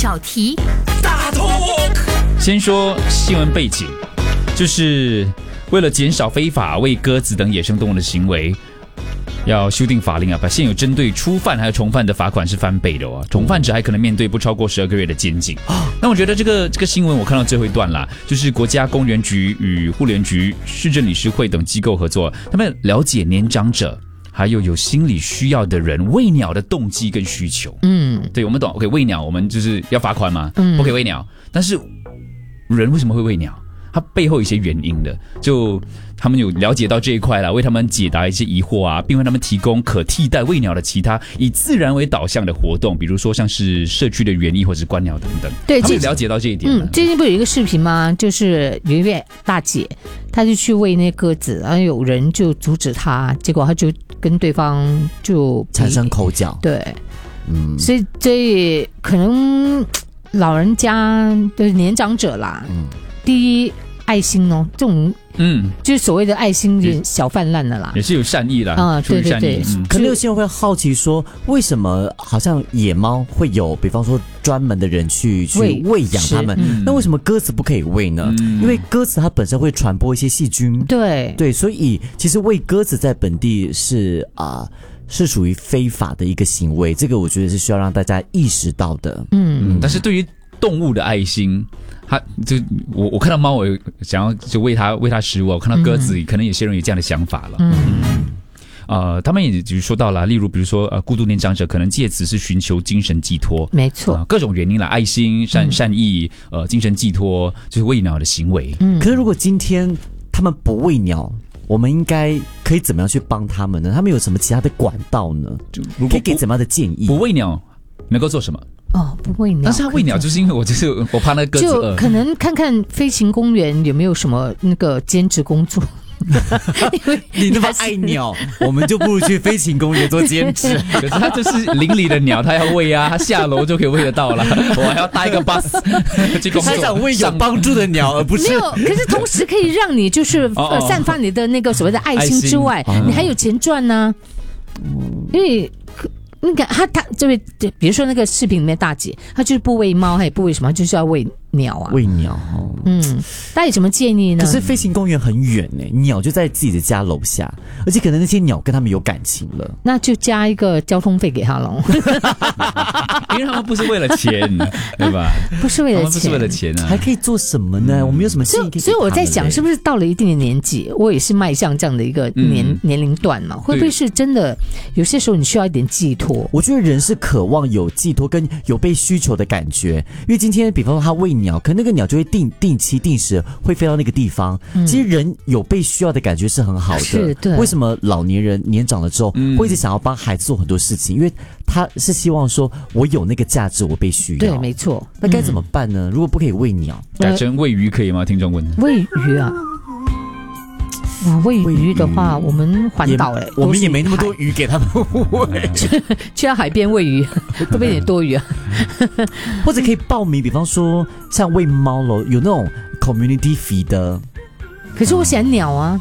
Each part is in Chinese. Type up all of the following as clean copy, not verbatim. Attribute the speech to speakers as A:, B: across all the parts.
A: 小题
B: 大 talk。
C: 先说新闻背景，就是为了减少非法喂鸽子等野生动物的行为，要修订法令啊，把现有针对初犯还有重犯的罚款是翻倍的哦，重犯者还可能面对不超过12个月的监禁。那我觉得这个新闻我看到最后一段啦，就是国家公园局与妇联局、市政理事会等机构合作，他们了解年长者还有心理需要的人喂鸟的动机跟需求。对，我们懂。OK， 喂鸟我们就是要罚款嘛，不可以喂鸟。但是人为什么会喂鸟？它背后有一些原因的，就他们有了解到这一块啦，为他们解答一些疑惑啊，并为他们提供可替代喂鸟的其他以自然为导向的活动，比如说像是社区的园艺或者是观鸟等等。
A: 对，
C: 他们了解到这一点。
A: 最近不有一个视频吗？就是有一位大姐，她就去喂那鸽子，然后有人就阻止她，结果她就跟对方就
D: 产生口角。
A: 对，所以这可能老人家的年长者啦，第一爱心哦，这种就是所谓的爱心有点小泛滥了啦，
C: 也是有善意啦，
A: 对对对，
D: 可能有些人会好奇说，为什么好像野猫会有，比方说专门的人去喂养它们，那为什么鸽子不可以喂呢？因为鸽子它本身会传播一些细菌，对，所以其实喂鸽子在本地是属于非法的一个行为，这个我觉得是需要让大家意识到的。
C: 但是对于动物的爱心，我看到猫，我想要就喂它食物，我看到鸽子，可能有些人有这样的想法了。他们也就说到了，例如比如说孤独年长者可能借此是寻求精神寄托，
A: 没错，
C: 各种原因啦，爱心、善意、精神寄托，就是喂鸟的行为。
D: 可是如果今天他们不喂鸟，我们应该可以怎么样去帮他们呢？他们有什么其他的管道呢？可以给怎么样的建议？
C: 不喂鸟能够做什么？
A: 不喂鸟，但
C: 是他喂鸟就是因为我怕那个鸽子
A: 就可能看看飞行公园有没有什么那个兼职工作。
D: 你那么爱鸟，我们就不如去飞行公园做兼职。
C: 可是他就是邻里的鸟，他要喂啊，他下楼就可以喂得到了。我还要搭一个 bus 去工作。
D: 他想喂有帮助的鸟，而不是
A: 没有。可是同时可以让你就是散发你的那个所谓的爱心之外，你还有钱赚呢。因为你看他这位，比如说那个视频里面大姐，她就是不喂猫，还也不喂什么，就是要喂鸟啊。
D: 喂鸟，
A: 大家有什么建议呢？
D: 可是飞行公园很远呢，鸟就在自己的家楼下，而且可能那些鸟跟他们有感情了，
A: 那就加一个交通费给他喽。
C: 因为他们不是为了钱，对吧？
A: 不是为了钱，
C: 不是为了钱啊，
D: 还可以做什么呢？我们有什么建议可以？
A: 所以我在想，是不是到了一定的年纪，我也是迈向这样的一个年龄段嘛？会不会是真的？有些时候你需要一点寄托。
D: 我觉得人是渴望有寄托跟有被需求的感觉，因为今天比方说他喂鸟，可能那个鸟就会定期定时会飞到那个地方。其实人有被需要的感觉是很好的。
A: 是，对。
D: 为什么老年人年长了之后会一直想要帮孩子做很多事情？因为他是希望说我有那个价值，我被需要。
A: 对，没错。
D: 那该怎么办呢？如果不可以喂鸟，
C: 改成喂鱼可以吗？听众问。
A: 喂鱼啊。喂鱼的话，我们环岛
D: 我们也没那么多鱼给他们喂。
A: 去到海边喂鱼，会不会有点多余啊？
D: 或者可以报名，比方说像喂猫咯，有那种 community feed 的。
A: 可是我喜欢鸟啊，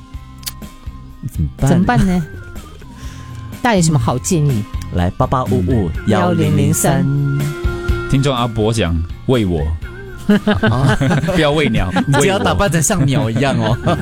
A: 怎么办呢？大家有什么好建议？
D: 来88551003。
C: 听众阿伯讲喂我。不要喂鸟，
D: 你只要打扮得像鸟一样哦。